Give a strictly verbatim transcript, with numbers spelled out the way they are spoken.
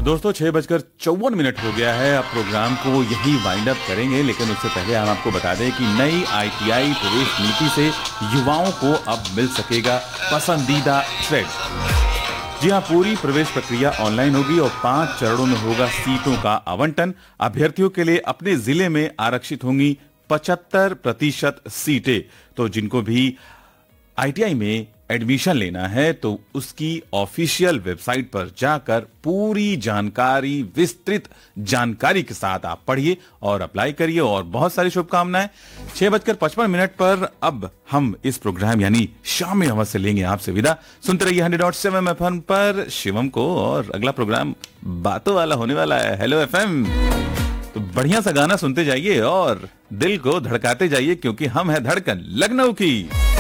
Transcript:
दोस्तों छह बजकर चौवन मिनट हो गया है। अब प्रोग्राम को यही वाइंड अप करेंगे, लेकिन उससे पहले हम आपको बता दें कि नई आईटीआई प्रवेश नीति से युवाओं को अब मिल सकेगा पसंदीदा ट्रेड। जी हाँ, पूरी प्रवेश प्रक्रिया ऑनलाइन होगी और पांच चरणों में होगा सीटों का आवंटन। अभ्यर्थियों के लिए अपने जिले में आरक्षित होंगी पचहत्तर प्रतिशत सीटें। तो जिनको भी आईटीआई में एडमिशन लेना है तो उसकी ऑफिशियल वेबसाइट पर जाकर पूरी जानकारी, विस्तृत जानकारी के साथ आप पढ़िए और अप्लाई करिए। और बहुत सारी शुभकामनाएं। छह बजकर पचपन मिनट पर अब हम इस प्रोग्राम यानी शाम में अवश्य लेंगे आपसे विदा। सुनते रहिए हंड्रेड डॉट सेवन एफएम पर शिवम को, और अगला प्रोग्राम बातों वाला होने वाला है हेलो एफएम। तो बढ़िया सा गाना सुनते जाइए और दिल को धड़काते जाइए, क्योंकि हम है धड़कन लखनऊ की।